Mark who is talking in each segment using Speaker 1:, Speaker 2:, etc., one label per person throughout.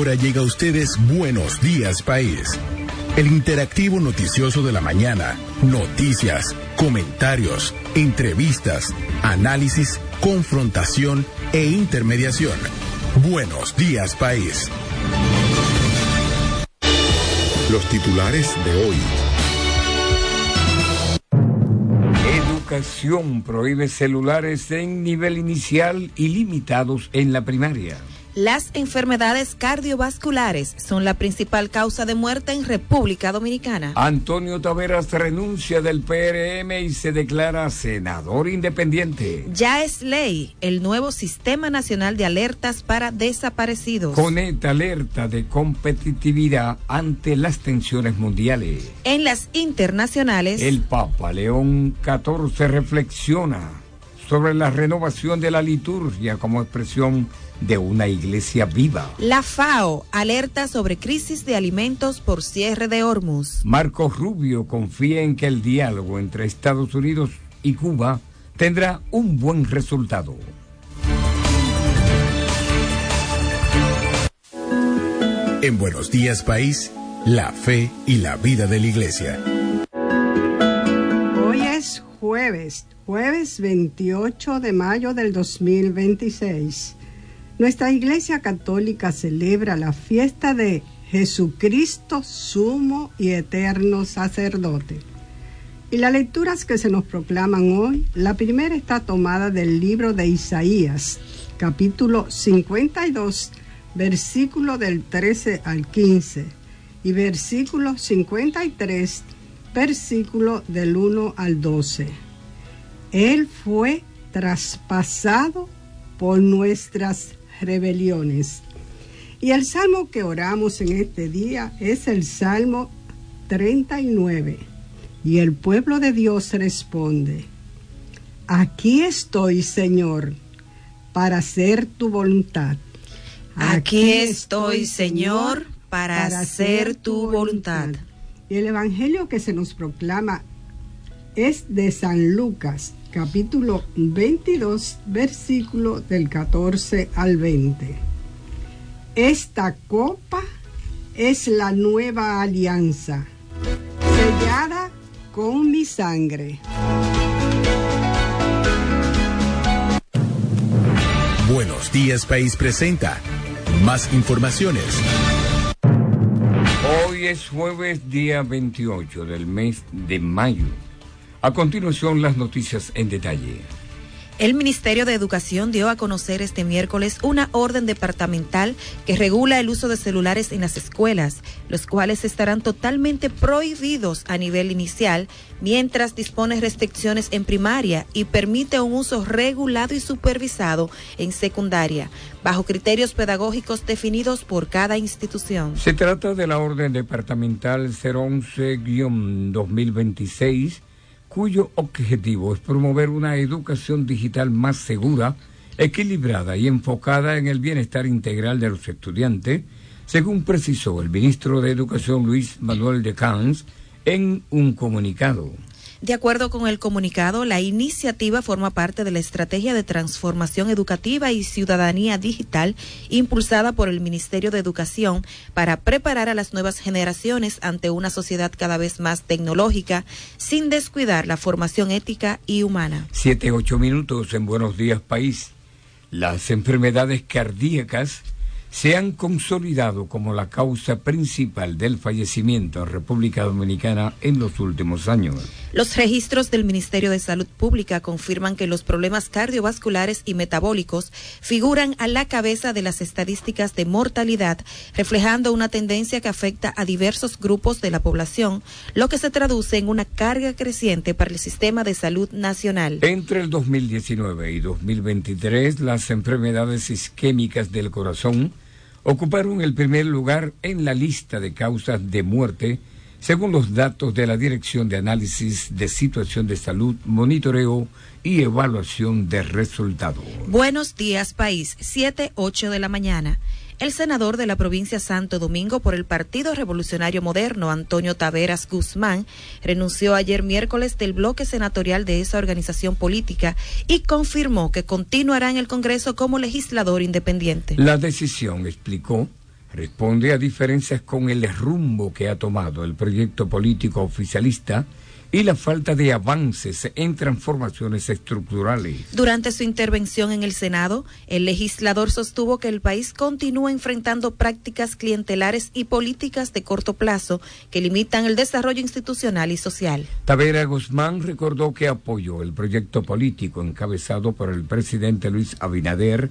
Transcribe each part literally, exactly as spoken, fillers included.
Speaker 1: hora llega a ustedes Buenos Días País, el interactivo noticioso de la mañana. Noticias, comentarios, entrevistas, análisis, confrontación e intermediación. Buenos Días País. Los titulares de hoy.
Speaker 2: Educación prohíbe celulares en nivel inicial y limitados en la primaria.
Speaker 3: Las enfermedades cardiovasculares son la principal causa de muerte en República Dominicana.
Speaker 2: Antonio Taveras renuncia del P R M y se declara senador independiente.
Speaker 3: Ya es ley el nuevo Sistema Nacional de Alertas para Desaparecidos.
Speaker 2: Conecta alerta de competitividad ante las tensiones mundiales.
Speaker 3: En las internacionales,
Speaker 2: el Papa León catorce reflexiona sobre la renovación de la liturgia como expresión de una iglesia viva.
Speaker 3: La FAO alerta sobre crisis de alimentos por cierre de Hormuz.
Speaker 2: Marco Rubio confía en que el diálogo entre Estados Unidos y Cuba tendrá un buen resultado.
Speaker 1: En Buenos Días País, la fe y la vida de la iglesia.
Speaker 4: Hoy es jueves, jueves veintiocho de mayo del dos mil veintiséis. Nuestra Iglesia Católica celebra la fiesta de Jesucristo, sumo y eterno sacerdote. Y las lecturas que se nos proclaman hoy, la primera está tomada del libro de Isaías, capítulo cincuenta y dos, versículo del trece al quince, y versículo cincuenta y tres, versículo del uno al doce. Él fue traspasado por nuestras rebeliones. Y el salmo que oramos en este día es el Salmo treinta y nueve. Y el pueblo de Dios responde: Aquí estoy, Señor, para hacer tu voluntad.
Speaker 3: Aquí estoy, Señor, para, para hacer tu voluntad.
Speaker 4: Y el evangelio que se nos proclama es de San Lucas, capítulo veintidós, versículo del catorce al veinte. Esta copa es la nueva alianza, sellada con mi sangre.
Speaker 1: Buenos Días País presenta más informaciones.
Speaker 2: Hoy es jueves, día veintiocho del mes de mayo. A continuación, las noticias en detalle.
Speaker 3: El Ministerio de Educación dio a conocer este miércoles una orden departamental que regula el uso de celulares en las escuelas, los cuales estarán totalmente prohibidos a nivel inicial, mientras dispone restricciones en primaria y permite un uso regulado y supervisado en secundaria, bajo criterios pedagógicos definidos por cada institución.
Speaker 2: Se trata de la orden departamental cero once guión dos mil veintiséis, cuyo objetivo es promover una educación digital más segura, equilibrada y enfocada en el bienestar integral de los estudiantes, según precisó el ministro de Educación Luis Manuel de Camps en un comunicado.
Speaker 3: De acuerdo con el comunicado, la iniciativa forma parte de la estrategia de transformación educativa y ciudadanía digital impulsada por el Ministerio de Educación para preparar a las nuevas generaciones ante una sociedad cada vez más tecnológica, sin descuidar la formación ética y humana.
Speaker 2: Siete, ocho minutos en Buenos Días País. Las enfermedades cardíacas se han consolidado como la causa principal del fallecimiento en República Dominicana en los últimos años.
Speaker 3: Los registros del Ministerio de Salud Pública confirman que los problemas cardiovasculares y metabólicos figuran a la cabeza de las estadísticas de mortalidad, reflejando una tendencia que afecta a diversos grupos de la población, lo que se traduce en una carga creciente para el sistema de salud nacional.
Speaker 2: Entre el dos mil diecinueve y dos mil veintitrés, las enfermedades isquémicas del corazón ocuparon el primer lugar en la lista de causas de muerte, según los datos de la Dirección de Análisis de Situación de Salud, Monitoreo y Evaluación de Resultados.
Speaker 3: Buenos días, país. Siete, ocho de la mañana. El senador de la provincia Santo Domingo por el Partido Revolucionario Moderno, Antonio Taveras Guzmán, renunció ayer miércoles del bloque senatorial de esa organización política y confirmó que continuará en el Congreso como legislador independiente.
Speaker 2: La decisión, explicó, responde a diferencias con el rumbo que ha tomado el proyecto político oficialista y la falta de avances en transformaciones estructurales.
Speaker 3: Durante su intervención en el Senado, el legislador sostuvo que el país continúa enfrentando prácticas clientelares y políticas de corto plazo que limitan el desarrollo institucional y social.
Speaker 2: Tavera Guzmán recordó que apoyó el proyecto político encabezado por el presidente Luis Abinader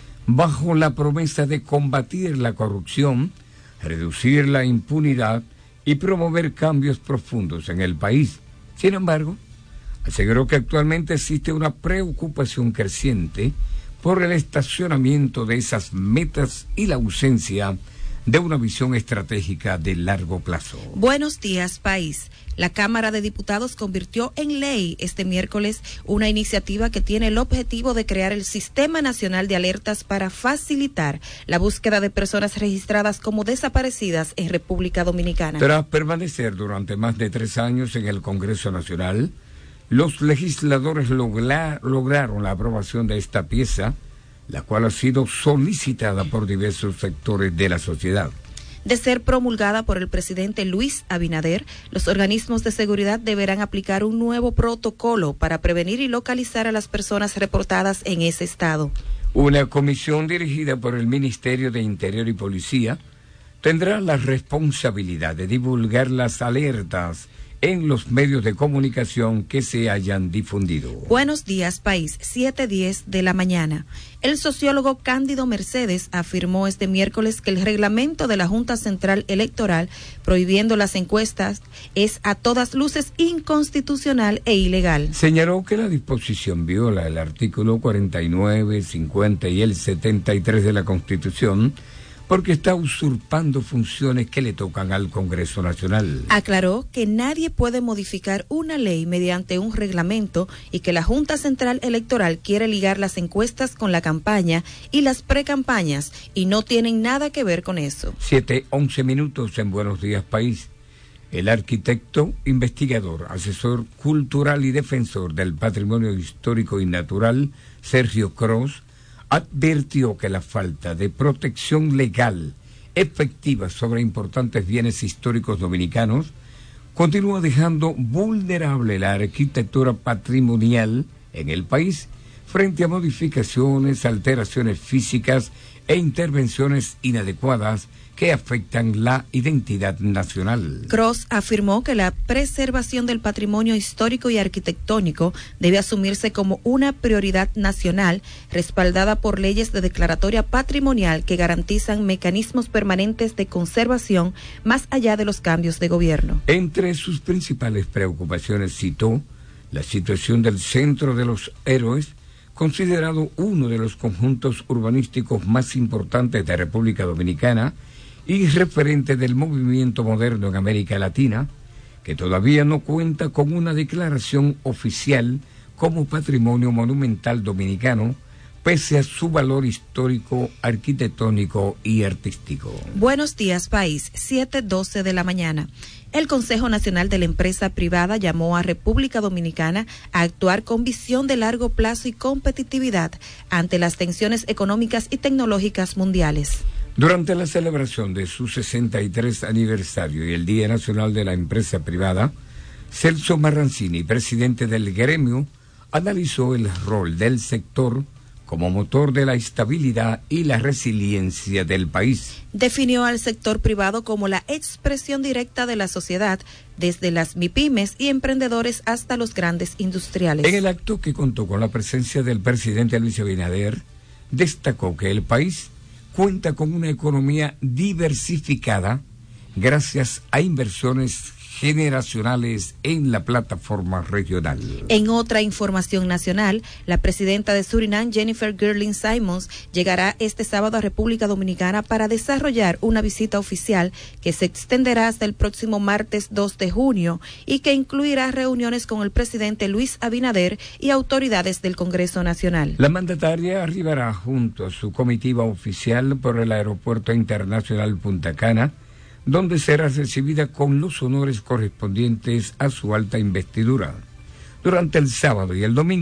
Speaker 2: bajo la promesa de combatir la corrupción, reducir la impunidad y promover cambios profundos en el país. Sin embargo, aseguró que actualmente existe una preocupación creciente por el estacionamiento de esas metas y la ausencia de una visión estratégica de largo plazo.
Speaker 3: Buenos días, país. La Cámara de Diputados convirtió en ley este miércoles una iniciativa que tiene el objetivo de crear el Sistema Nacional de Alertas para facilitar la búsqueda de personas registradas como desaparecidas en República Dominicana.
Speaker 2: Tras permanecer durante más de tres años en el Congreso Nacional, los legisladores logra- lograron la aprobación de esta pieza, la cual ha sido solicitada por diversos sectores de la sociedad.
Speaker 3: De ser promulgada por el presidente Luis Abinader, los organismos de seguridad deberán aplicar un nuevo protocolo para prevenir y localizar a las personas reportadas en ese estado.
Speaker 2: Una comisión dirigida por el Ministerio de Interior y Policía tendrá la responsabilidad de divulgar las alertas en los medios de comunicación que se hayan difundido.
Speaker 3: Buenos días, país, siete diez de la mañana. El sociólogo Cándido Mercedes afirmó este miércoles que el reglamento de la Junta Central Electoral prohibiendo las encuestas es a todas luces inconstitucional e ilegal.
Speaker 2: Señaló que la disposición viola el artículo cuarenta y nueve, cincuenta y el setenta y tres de la Constitución, porque está usurpando funciones que le tocan al Congreso Nacional.
Speaker 3: Aclaró que nadie puede modificar una ley mediante un reglamento y que la Junta Central Electoral quiere ligar las encuestas con la campaña y las precampañas y no tienen nada que ver con eso.
Speaker 2: Siete, once minutos en Buenos Días, País. El arquitecto, investigador, asesor cultural y defensor del patrimonio histórico y natural, Sergio Cros, advirtió que la falta de protección legal efectiva sobre importantes bienes históricos dominicanos continúa dejando vulnerable la arquitectura patrimonial en el país frente a modificaciones, alteraciones físicas e intervenciones inadecuadas que afectan la identidad nacional.
Speaker 3: Cross afirmó que la preservación del patrimonio histórico y arquitectónico debe asumirse como una prioridad nacional, respaldada por leyes de declaratoria patrimonial que garantizan mecanismos permanentes de conservación más allá de los cambios de gobierno.
Speaker 2: Entre sus principales preocupaciones citó la situación del Centro de los Héroes, considerado uno de los conjuntos urbanísticos más importantes de República Dominicana y referente del movimiento moderno en América Latina, que todavía no cuenta con una declaración oficial como patrimonio monumental dominicano, pese a su valor histórico, arquitectónico y artístico.
Speaker 3: Buenos días, país, siete doce de la mañana. El Consejo Nacional de la Empresa Privada llamó a República Dominicana a actuar con visión de largo plazo y competitividad ante las tensiones económicas y tecnológicas mundiales.
Speaker 2: Durante la celebración de su sesenta y tres aniversario y el Día Nacional de la Empresa Privada, Celso Marrancini, presidente del gremio, analizó el rol del sector como motor de la estabilidad y la resiliencia del país.
Speaker 3: Definió al sector privado como la expresión directa de la sociedad, desde las MIPYMES y emprendedores hasta los grandes industriales.
Speaker 2: En el acto, que contó con la presencia del presidente Luis Abinader, destacó que el país cuenta con una economía diversificada gracias a inversiones generacionales en la plataforma regional.
Speaker 3: En otra información nacional, la presidenta de Surinam, Jennifer Girling Simons, llegará este sábado a República Dominicana para desarrollar una visita oficial que se extenderá hasta el próximo martes dos de junio y que incluirá reuniones con el presidente Luis Abinader y autoridades del Congreso Nacional.
Speaker 2: La mandataria arribará junto a su comitiva oficial por el Aeropuerto Internacional Punta Cana, donde será recibida con los honores correspondientes a su alta investidura. Durante el sábado y el domingo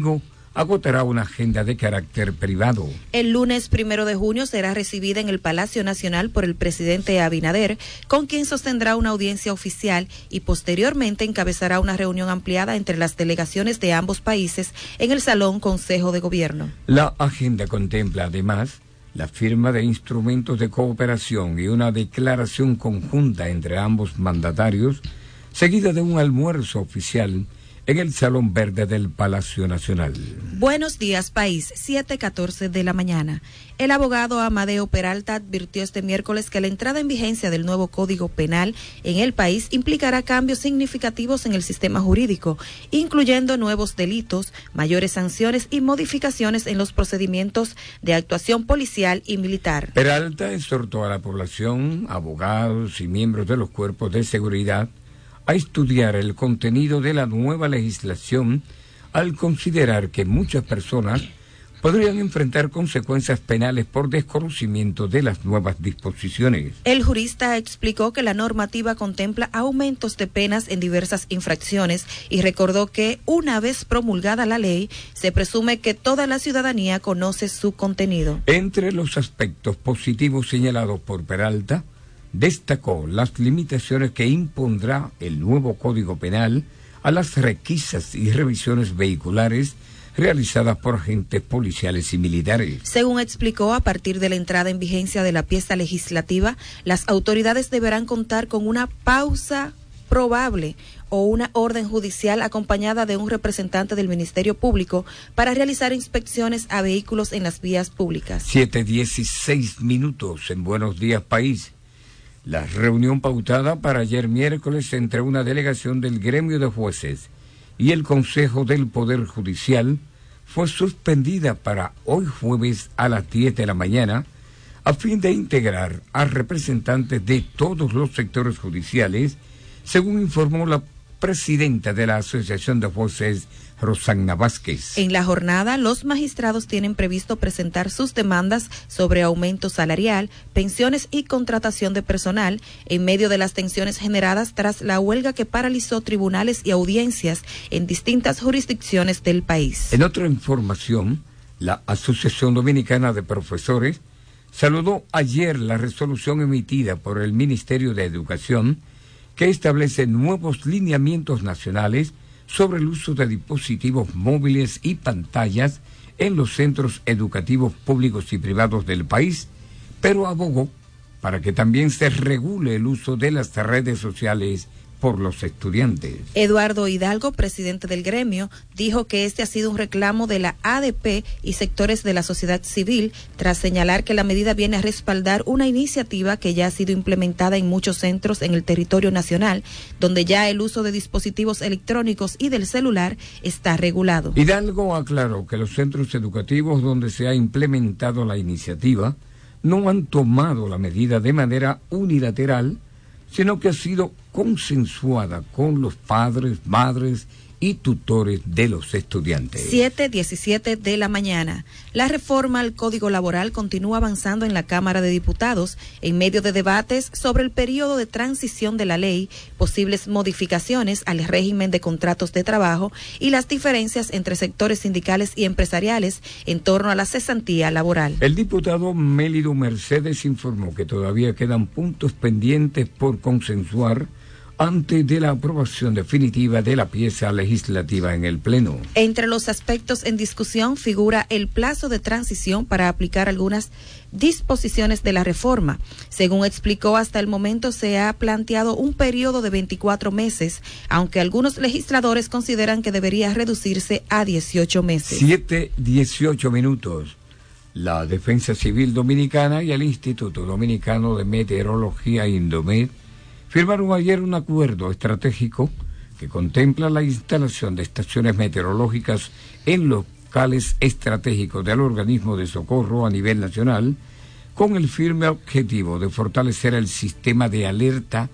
Speaker 2: agotará una agenda de carácter privado.
Speaker 3: El lunes primero de junio será recibida en el Palacio Nacional por el presidente Abinader, con quien sostendrá una audiencia oficial y posteriormente encabezará una reunión ampliada entre las delegaciones de ambos países en el Salón Consejo de Gobierno.
Speaker 2: La agenda contempla además la firma de instrumentos de cooperación y una declaración conjunta entre ambos mandatarios, seguida de un almuerzo oficial en el Salón Verde del Palacio Nacional.
Speaker 3: Buenos días, país, siete catorce de la mañana. El abogado Amadeo Peralta advirtió este miércoles que la entrada en vigencia del nuevo Código Penal en el país implicará cambios significativos en el sistema jurídico, incluyendo nuevos delitos, mayores sanciones y modificaciones en los procedimientos de actuación policial y militar.
Speaker 2: Peralta exhortó a la población, abogados y miembros de los cuerpos de seguridad a estudiar el contenido de la nueva legislación al considerar que muchas personas podrían enfrentar consecuencias penales por desconocimiento de las nuevas disposiciones.
Speaker 3: El jurista explicó que la normativa contempla aumentos de penas en diversas infracciones y recordó que una vez promulgada la ley, se presume que toda la ciudadanía conoce su contenido.
Speaker 2: Entre los aspectos positivos señalados por Peralta, destacó las limitaciones que impondrá el nuevo Código Penal a las requisas y revisiones vehiculares realizadas por agentes policiales y militares.
Speaker 3: Según explicó, a partir de la entrada en vigencia de la pieza legislativa, las autoridades deberán contar con una pausa probable o una orden judicial acompañada de un representante del Ministerio Público para realizar inspecciones a vehículos en las vías públicas.
Speaker 2: siete dieciséis minutos en Buenos Días, País. La reunión pautada para ayer miércoles entre una delegación del gremio de jueces y el Consejo del Poder Judicial fue suspendida para hoy jueves a las diez de la mañana a fin de integrar a representantes de todos los sectores judiciales, según informó la presidenta de la Asociación de Jueces, Rosana Vázquez.
Speaker 3: En la jornada, los magistrados tienen previsto presentar sus demandas sobre aumento salarial, pensiones y contratación de personal, en medio de las tensiones generadas tras la huelga que paralizó tribunales y audiencias en distintas jurisdicciones del país.
Speaker 2: En otra información, la Asociación Dominicana de Profesores saludó ayer la resolución emitida por el Ministerio de Educación que establece nuevos lineamientos nacionales sobre el uso de dispositivos móviles y pantallas en los centros educativos públicos y privados del país, pero abogó para que también se regule el uso de las redes sociales por los estudiantes.
Speaker 3: Eduardo Hidalgo, presidente del gremio, dijo que este ha sido un reclamo de la A D P y sectores de la sociedad civil, tras señalar que la medida viene a respaldar una iniciativa que ya ha sido implementada en muchos centros en el territorio nacional, donde ya el uso de dispositivos electrónicos y del celular está regulado.
Speaker 2: Hidalgo aclaró que los centros educativos donde se ha implementado la iniciativa no han tomado la medida de manera unilateral, sino que ha sido consensuada con los padres, madres y tutores de los estudiantes.
Speaker 3: siete diecisiete de la mañana. La reforma al Código Laboral continúa avanzando en la Cámara de Diputados en medio de debates sobre el periodo de transición de la ley, posibles modificaciones al régimen de contratos de trabajo y las diferencias entre sectores sindicales y empresariales en torno a la cesantía laboral.
Speaker 2: El diputado Mélido Mercedes informó que todavía quedan puntos pendientes por consensuar antes de la aprobación definitiva de la pieza legislativa en el Pleno.
Speaker 3: Entre los aspectos en discusión figura el plazo de transición para aplicar algunas disposiciones de la reforma. Según explicó, hasta el momento se ha planteado un periodo de veinticuatro meses, aunque algunos legisladores consideran que debería reducirse a dieciocho meses.
Speaker 2: siete dieciocho minutos. La Defensa Civil Dominicana y el Instituto Dominicano de Meteorología, Indomet, firmaron ayer un acuerdo estratégico que contempla la instalación de estaciones meteorológicas en locales estratégicos del organismo de socorro a nivel nacional, con el firme objetivo de fortalecer el sistema de alerta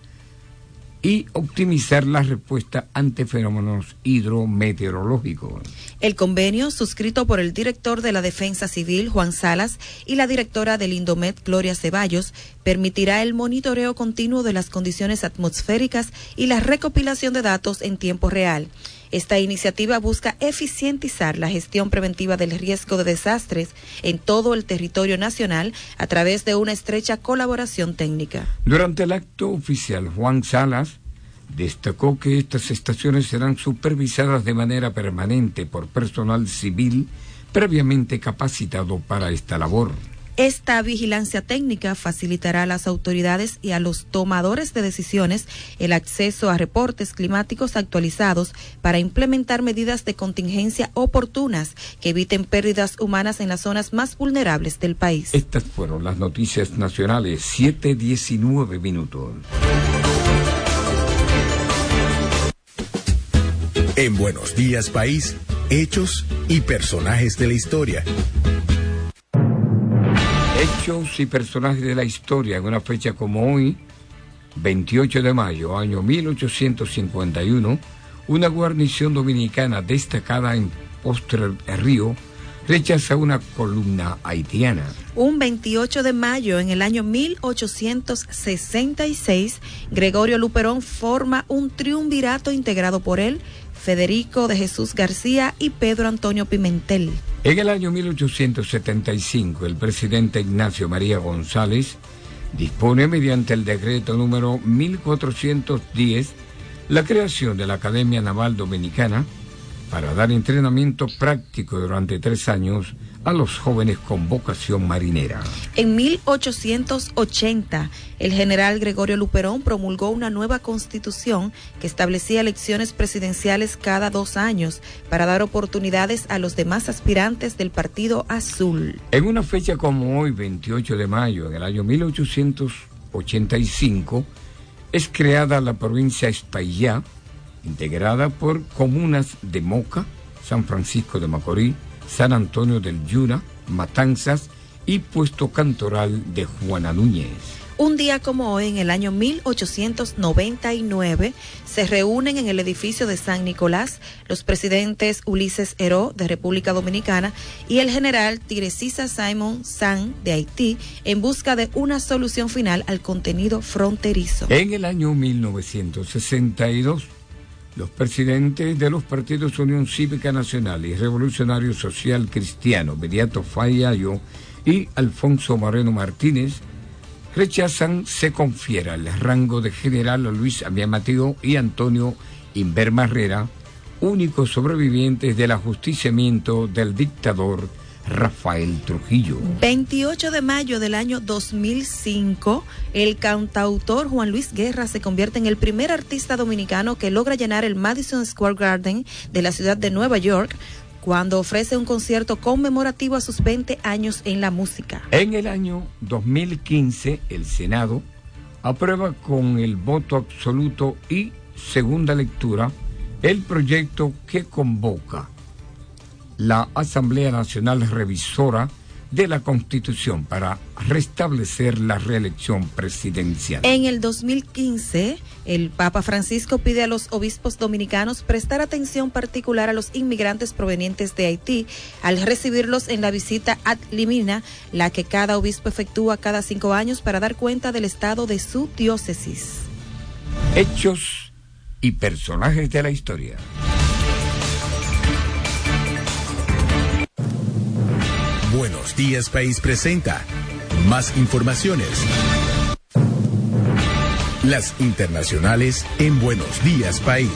Speaker 2: y optimizar la respuesta ante fenómenos hidrometeorológicos.
Speaker 3: El convenio, suscrito por el director de la Defensa Civil, Juan Salas, y la directora del Indomet, Gloria Ceballos, permitirá el monitoreo continuo de las condiciones atmosféricas y la recopilación de datos en tiempo real. Esta iniciativa busca eficientizar la gestión preventiva del riesgo de desastres en todo el territorio nacional a través de una estrecha colaboración técnica.
Speaker 2: Durante el acto oficial, Juan Salas destacó que estas estaciones serán supervisadas de manera permanente por personal civil previamente capacitado para esta labor.
Speaker 3: Esta vigilancia técnica facilitará a las autoridades y a los tomadores de decisiones el acceso a reportes climáticos actualizados para implementar medidas de contingencia oportunas que eviten pérdidas humanas en las zonas más vulnerables del país.
Speaker 2: Estas fueron las noticias nacionales, siete diecinueve minutos.
Speaker 1: En Buenos Días País, hechos y personajes de la historia.
Speaker 2: Hechos y personajes de la historia en una fecha como hoy, veintiocho de mayo, año mil ochocientos cincuenta y uno, una guarnición dominicana destacada en Postre Río rechaza una columna haitiana.
Speaker 3: Un veintiocho de mayo, en el año mil ochocientos sesenta y seis, Gregorio Luperón forma un triunvirato integrado por él, Federico de Jesús García y Pedro Antonio Pimentel.
Speaker 2: En el año mil ochocientos setenta y cinco, el presidente Ignacio María González dispone mediante el decreto número mil cuatrocientos diez la creación de la Academia Naval Dominicana para dar entrenamiento práctico durante tres años a los jóvenes con vocación marinera.
Speaker 3: En mil ochocientos ochenta, el general Gregorio Luperón promulgó una nueva constitución que establecía elecciones presidenciales cada dos años para dar oportunidades a los demás aspirantes del Partido Azul.
Speaker 2: En una fecha como hoy, veintiocho de mayo, en el año mil ochocientos ochenta y cinco, es creada la provincia Espaillá, integrada por comunas de Moca, San Francisco de Macorís, San Antonio del Yura, Matanzas y Puesto Cantoral de Juana Núñez.
Speaker 3: Un día como hoy, en el año mil ochocientos noventa y nueve, se reúnen en el edificio de San Nicolás los presidentes Ulises Heró, de República Dominicana, y el general Tiresisa Simon San, de Haití, en busca de una solución final al contenido fronterizo.
Speaker 2: En el año mil novecientos sesenta y dos, los presidentes de los partidos Unión Cívica Nacional y Revolucionario Social Cristiano, Bediato Fayayo y Alfonso Moreno Martínez, rechazan se confiera el rango de general a Luis Amián Mateo y Antonio Inver Marrera, únicos sobrevivientes del ajusticiamiento del dictador Rafael Trujillo.
Speaker 3: veintiocho de mayo del año dos mil cinco, el cantautor Juan Luis Guerra se convierte en el primer artista dominicano que logra llenar el Madison Square Garden de la ciudad de Nueva York cuando ofrece un concierto conmemorativo a sus veinte años en la música.
Speaker 2: En el año dos mil quince, el Senado aprueba con el voto absoluto y segunda lectura el proyecto que convoca la Asamblea Nacional Revisora de la Constitución para restablecer la reelección presidencial.
Speaker 3: En el dos mil quince, el Papa Francisco pide a los obispos dominicanos prestar atención particular a los inmigrantes provenientes de Haití al recibirlos en la visita ad limina, la que cada obispo efectúa cada cinco años para dar cuenta del estado de su diócesis.
Speaker 2: Hechos y personajes de la historia.
Speaker 1: Buenos Días País presenta más informaciones. Las internacionales en Buenos Días País.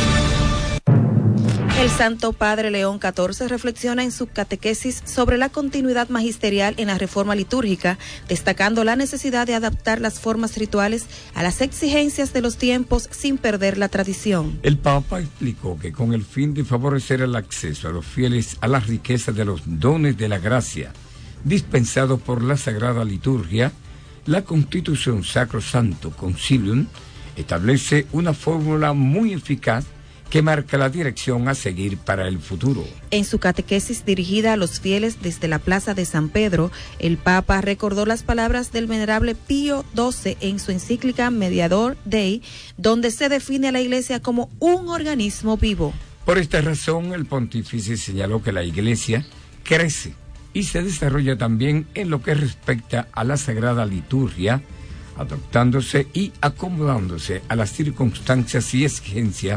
Speaker 3: El Santo Padre León catorce reflexiona en su catequesis sobre la continuidad magisterial en la reforma litúrgica, destacando la necesidad de adaptar las formas rituales a las exigencias de los tiempos sin perder la tradición.
Speaker 2: El Papa explicó que con el fin de favorecer el acceso a los fieles a las riquezas de los dones de la gracia dispensados por la Sagrada Liturgia, la Constitución Sacro Santo Concilium establece una fórmula muy eficaz que marca la dirección a seguir para el futuro.
Speaker 3: En su catequesis dirigida a los fieles desde la Plaza de San Pedro, el Papa recordó las palabras del venerable Pío doce en su encíclica Mediator Dei, donde se define a la Iglesia como un organismo vivo.
Speaker 2: Por esta razón, el pontífice señaló que la Iglesia crece y se desarrolla también en lo que respecta a la Sagrada Liturgia, adaptándose y acomodándose a las circunstancias y exigencias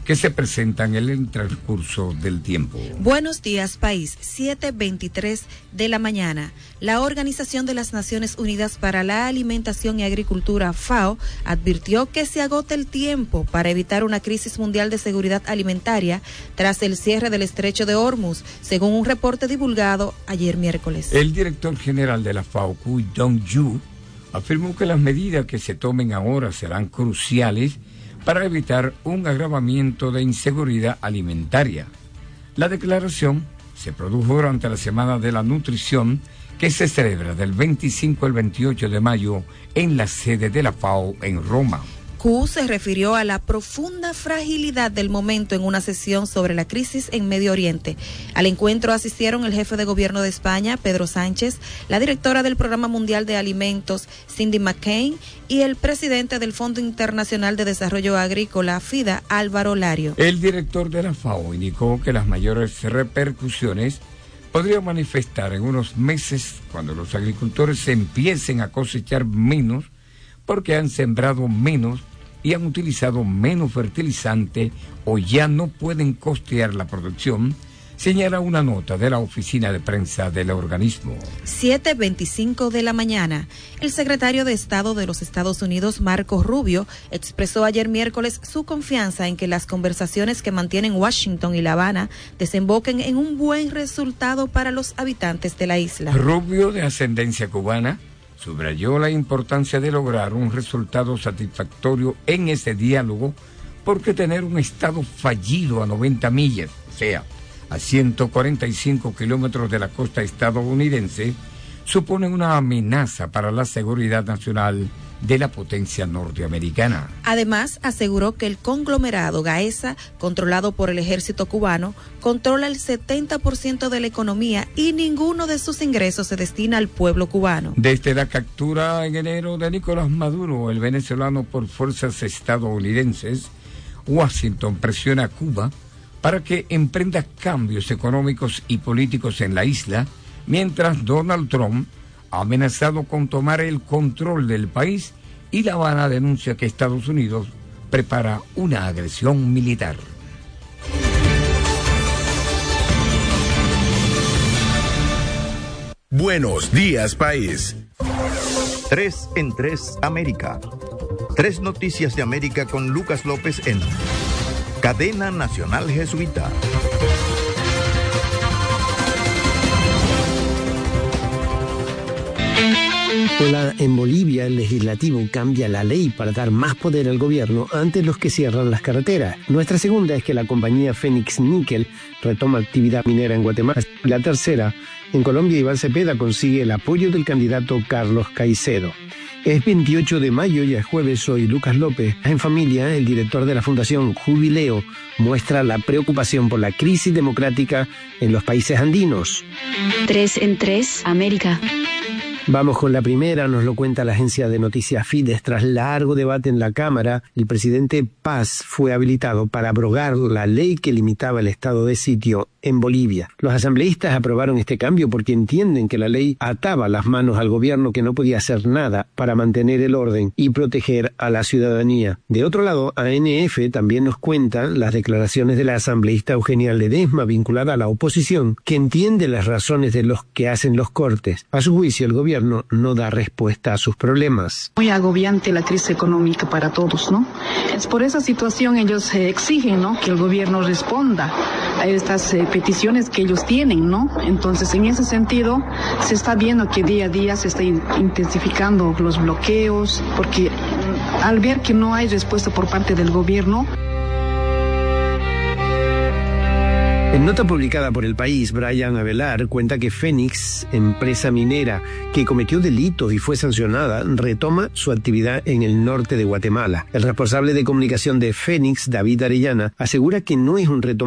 Speaker 2: que se presentan en el transcurso del tiempo.
Speaker 3: Buenos días, país. siete veintitrés de la mañana. La Organización de las Naciones Unidas para la Alimentación y Agricultura, FAO, advirtió que se agota el tiempo para evitar una crisis mundial de seguridad alimentaria tras el cierre del estrecho de Hormuz, según un reporte divulgado ayer miércoles.
Speaker 2: El director general de la FAO, Ku Dong-Yu, afirmó que las medidas que se tomen ahora serán cruciales para evitar un agravamiento de inseguridad alimentaria. La declaración se produjo durante la Semana de la Nutrición, que se celebra del veinticinco al veintiocho de mayo en la sede de la FAO en Roma.
Speaker 3: Q se refirió a la profunda fragilidad del momento en una sesión sobre la crisis en Medio Oriente. Al encuentro asistieron el jefe de gobierno de España, Pedro Sánchez, la directora del Programa Mundial de Alimentos, Cindy McCain, y el presidente del Fondo Internacional de Desarrollo Agrícola, FIDA, Álvaro Lario.
Speaker 2: El director de la FAO indicó que las mayores repercusiones podrían manifestar en unos meses cuando los agricultores se empiecen a cosechar menos porque han sembrado menos y han utilizado menos fertilizante o ya no pueden costear la producción, señala una nota de la oficina de prensa del organismo.
Speaker 3: siete veinticinco de la mañana. El secretario de Estado de los Estados Unidos, Marco Rubio, expresó ayer miércoles su confianza en que las conversaciones que mantienen Washington y La Habana desemboquen en un buen resultado para los habitantes de la isla.
Speaker 2: Rubio, de ascendencia cubana, subrayó la importancia de lograr un resultado satisfactorio en ese diálogo, porque tener un Estado fallido a noventa millas, o sea, a ciento cuarenta y cinco kilómetros de la costa estadounidense, supone una amenaza para la seguridad nacional de la potencia norteamericana.
Speaker 3: Además, aseguró que el conglomerado Gaesa, controlado por el ejército cubano, controla el setenta por ciento de la economía y ninguno de sus ingresos se destina al pueblo cubano.
Speaker 2: Desde la captura en enero de Nicolás Maduro, el venezolano, por fuerzas estadounidenses, Washington presiona a Cuba para que emprenda cambios económicos y políticos en la isla, mientras Donald Trump ha amenazado con tomar el control del país y La Habana denuncia que Estados Unidos prepara una agresión militar.
Speaker 1: Buenos días, país.
Speaker 5: Tres en tres América. Tres noticias de América con Lucas López en Cadena Nacional Jesuita.
Speaker 6: Hola, en Bolivia el legislativo cambia la ley para dar más poder al gobierno ante los que cierran las carreteras. Nuestra segunda es que la compañía Fénix Níquel retoma actividad minera en Guatemala. La tercera, en Colombia Iván Cepeda consigue el apoyo del candidato Carlos Caicedo. Es veintiocho de mayo y es jueves. Soy Lucas López. En Familia, el director de la Fundación Jubileo muestra la preocupación por la crisis democrática en los países andinos.
Speaker 7: Tres en tres América.
Speaker 6: Vamos con la primera, nos lo cuenta la agencia de noticias Fides. Tras largo debate en la Cámara, el presidente Paz fue habilitado para abrogar la ley que limitaba el estado de sitio en Bolivia. Los asambleístas aprobaron este cambio porque entienden que la ley ataba las manos al gobierno, que no podía hacer nada para mantener el orden y proteger a la ciudadanía. De otro lado, A N F también nos cuenta las declaraciones de la asambleísta Eugenia Ledesma, vinculada a la oposición, que entiende las razones de los que hacen los cortes. A su juicio, el gobierno no da respuesta a sus problemas.
Speaker 8: Muy agobiante la crisis económica para todos, ¿no? Es por esa situación ellos eh, exigen, ¿no?, que el gobierno responda a estas eh, peticiones que ellos tienen, ¿no? Entonces, en ese sentido, se está viendo que día a día se está in- intensificando los bloqueos, porque mm, al ver que no hay respuesta por parte del gobierno.
Speaker 6: En nota publicada por El País, Brian Avelar cuenta que Fénix, empresa minera que cometió delitos y fue sancionada, retoma su actividad en el norte de Guatemala. El responsable de comunicación de Fénix, David Arellana, asegura que no es un retoma